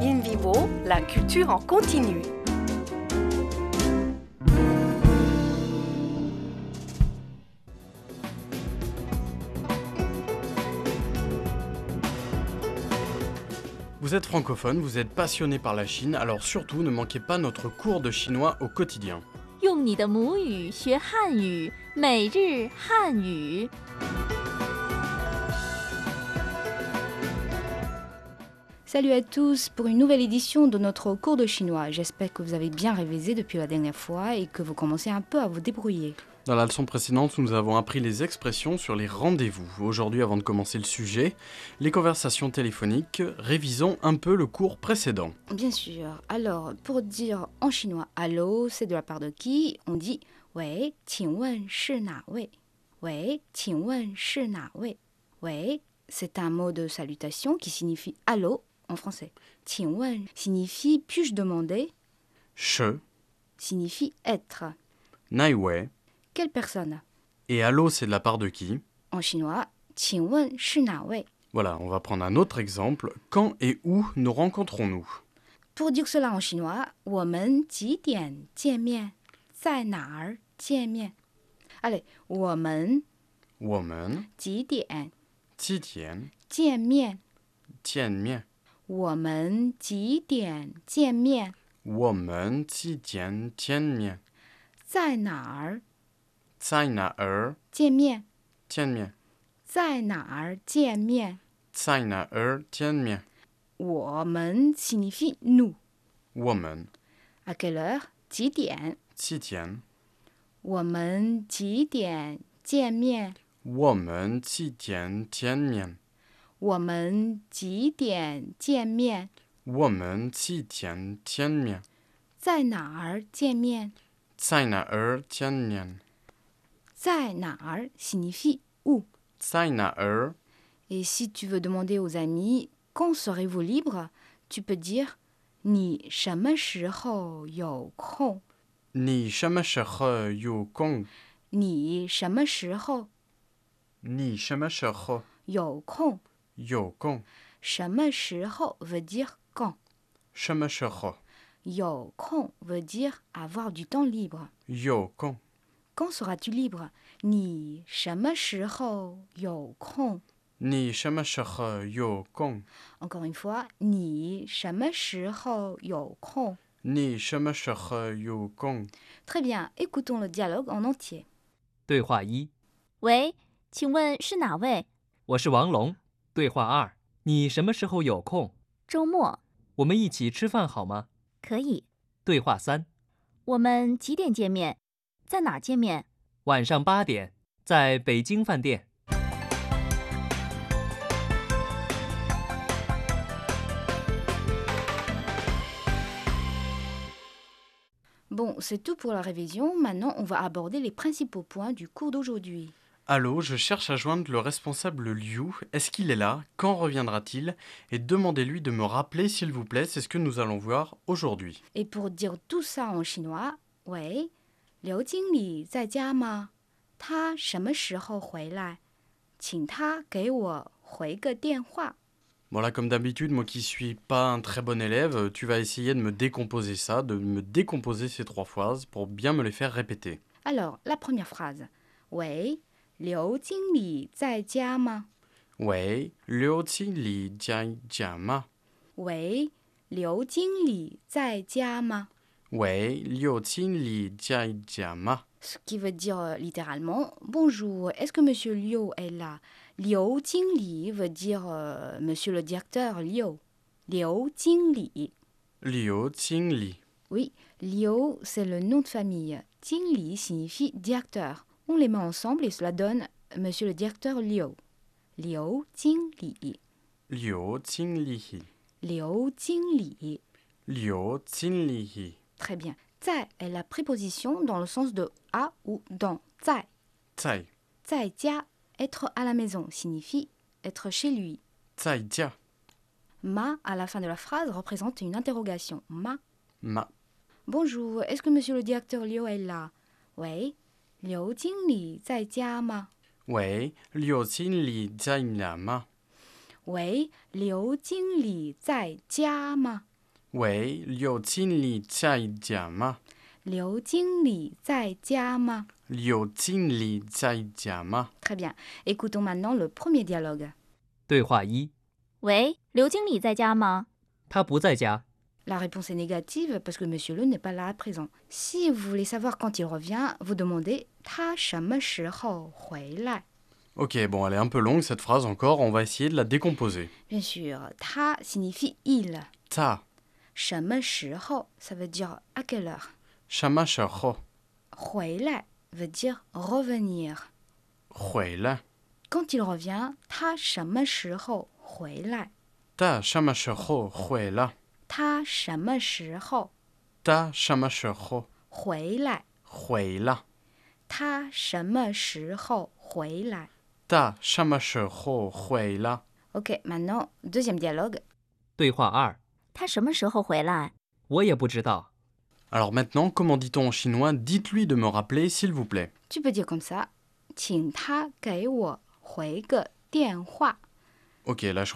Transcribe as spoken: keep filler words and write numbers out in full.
In vivo, la culture en continu. Vous êtes francophone, vous êtes passionné par la Chine, alors surtout ne manquez pas notre cours de chinois au quotidien. 用你的母语学汉语，每日汉语。 Salut à tous pour une nouvelle édition de notre cours de chinois. J'espère que vous avez bien révisé depuis la dernière fois et que vous commencez un peu à vous débrouiller. Dans la leçon précédente, nous avons appris les expressions sur les rendez-vous. Aujourd'hui, avant de commencer le sujet, les conversations téléphoniques, révisons un peu le cours précédent. Bien sûr. Alors, pour dire en chinois « allô », c'est de la part de qui? On dit «喂，请问是哪位？喂，请问是哪位？喂，c'est un mot de salutation qui signifie « allô » en français. « 请问 » signifie « puis-je demander » Che, signifie « être ». nai wei. Quelle personne? Et allô, c'est de la part de qui? En chinois, 请问是哪位? Voilà, on va prendre un autre exemple. Quand et où nous rencontrons-nous? Pour dire cela en chinois, 我们几点见面？在哪儿见面？ Allez, 我们 Woman, 几点 ti tian, 见面？ tian mian. 我们几点见面？ Woman, ti tian, tian mian. 在哪儿 Tsai na er, 见面？ tian mian. 在哪儿见面？ Tsai na er, tian mian. 我们 signifie nous. Woman, À quelle heure? 几点？ ti tian. 我们几点见面？ Woman, ti tian, tian mian. 我们几点见面？ Woman, ti tian, tian mian. 在哪儿见面？ Tsai na er, tian mian. 在哪儿 signifie où. Tsai na er, Et si tu veux demander aux amis quand serez-vous libre, tu peux dire 你什么时候有空？ ni shama shekhe yu kong. 你什么时候 Ni shama shekhe 有空？ yu kong. 什么时候 veut dire quand. Shama shekhe 有空 veut dire avoir du temps libre. yu kong. Quand seras-tu libre? 你什么时候有空？ Ni shama shekhe yu kong. Encore une fois, 你什么时候有空？ Ni shama shekhe yu kong. Très bien, écoutons le dialogue en entier. 对话一： 喂，请问是哪位？ 我是王龙。对话二：你什么时候有空？ 周末我们一起吃饭好吗？ 可以。 对话三： 我们几点见面？在哪儿见面？ 晚上八点，在北京饭店。 Bon, c'est tout pour la révision. Maintenant, on va aborder les principaux points du cours d'aujourd'hui. Allô, je cherche à joindre le responsable Liu. Est-ce qu'il est là? Quand reviendra-t-il? Et demandez-lui de me rappeler, s'il vous plaît, c'est ce que nous allons voir aujourd'hui. Et pour dire tout ça en chinois, 喂，刘经理在家吗？他什么时候回来？请他给我回个电话。 Voilà, comme d'habitude, moi qui suis pas un très bon élève, tu vas essayer de me décomposer ça, de me décomposer ces trois phrases pour bien me les faire répéter. Alors, la première phrase. 喂，刘经理在家吗？ Ouais, Liu Qi Li Jia Jia Ma. 喂，刘经理在家吗？ Ouais, Liu Qi Li Jia Jia Ma. Ce qui veut dire euh, littéralement bonjour, est-ce que monsieur Liu est là? Liu Jingli veut dire euh, monsieur le directeur Liu. Liu Jingli. Liu Qing Li. Oui, Liu c'est le nom de famille. Jingli signifie directeur. On les met ensemble et cela donne monsieur le directeur Liu. Liu Jingli. Liu Qing Li. Liu Jingli. Liu Qing Li. Très bien. Zai est la préposition dans le sens de à ou dans. Zai. Zai. Zai jia, être à la maison, signifie être chez lui. Zai Jia. Ma, à la fin de la phrase, représente une interrogation. Ma. Ma. Bonjour, est-ce que monsieur le directeur Liu est là? Oui. Liu Jingli zai jia ma? Ouais, Liu Qing Li Zai La Ma. Oui. Liu Jingli zai jia ma? 喂，柳经理在家吗？ 刘经理在家吗？ 柳经理在家吗？ Très bien. Écoutons maintenant le premier dialogue. 对话一， 喂，刘经理在家吗？ 他不在家。 La réponse est négative parce que monsieur Le n'est pas là à présent. Si vous voulez savoir quand il revient, vous demandez 他什么时候回来 Ok, bon, elle est un peu longue cette phrase encore, on va essayer de la décomposer. Bien sûr, 他 signifie il. Ta, 什么时候 ça veut dire à quelle heure. shama shaho, 回来 veut dire revenir. 回来. Quand il revient, 他什么时候回来 Ta shama shaho, 回来. 他什么时候 Ta shama shaho, 回来回来. 他什么时候回来 Ta shama shaho, 回来. Ok, maintenant, deuxième dialogue. 对话二， 他什么时候回来？ 我也不知道。 Alors maintenant, comment dit-on en chinois? Dites-lui de me rappeler, s'il vous plaît. Tu peux dire comme ça. 请他给我回个电话 Ok, là je